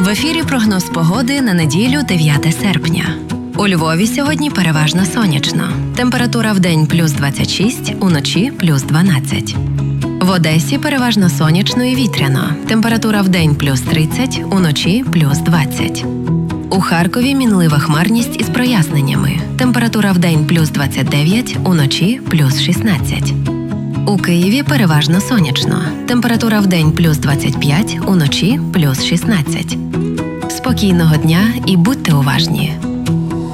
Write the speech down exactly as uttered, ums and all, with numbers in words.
В ефірі прогноз погоди на неділю дев'яте серпня. У Львові сьогодні переважно сонячно. Температура вдень плюс двадцять шість, уночі плюс дванадцять. В Одесі переважно сонячно і вітряно. Температура вдень плюс тридцять, уночі плюс двадцять. У Харкові мінлива хмарність із проясненнями. Температура вдень плюс двадцять дев'ять, уночі плюс шістнадцять. У Києві переважно сонячно. Температура вдень плюс двадцять п'ять, уночі плюс шістнадцять. Спокійного дня і будьте уважні!